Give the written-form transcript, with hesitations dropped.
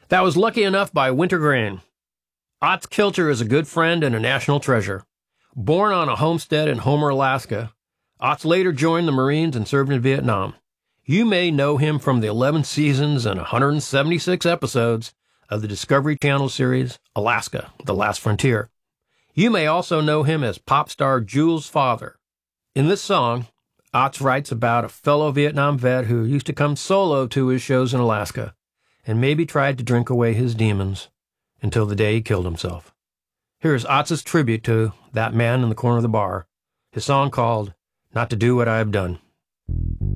That was Lucky Enough by Wintergreen. Otts Kilcher is a good friend and a national treasure. Born on a homestead in Homer, Alaska, Otts later joined the Marines and served in Vietnam. You may know him from the 11 seasons and 176 episodes of the Discovery Channel series Alaska, The Last Frontier. You may also know him as pop star Jules' father. In this song, Otts writes about a fellow Vietnam vet who used to come solo to his shows in Alaska and maybe tried to drink away his demons until the day he killed himself. Here's Otts' tribute to that man in the corner of the bar, his song called Not to Do What I Have Done.